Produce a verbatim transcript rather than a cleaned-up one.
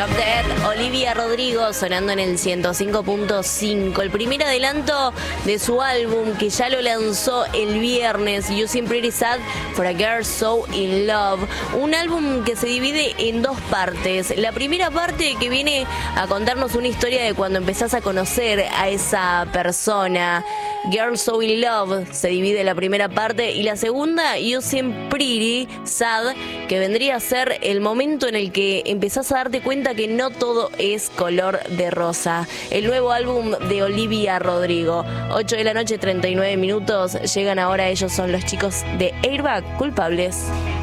Drop Dead, Olivia Rodrigo sonando en el ciento cinco punto cinco. El primer adelanto de su álbum que ya lo lanzó el viernes, You Seem Pretty Sad for a Girl So In Love. Un álbum que se divide en dos partes. La primera parte que viene a contarnos una historia de cuando empezás a conocer a esa persona. Girl So In Love se divide la primera parte y la segunda, You Seem Pretty Sad, que vendría a ser el momento en el que empezás a darte cuenta que no todo es color de rosa. El nuevo álbum de Olivia Rodrigo. ocho de la noche, treinta y nueve minutos. Llegan ahora, ellos son los chicos de Airbag, Culpables.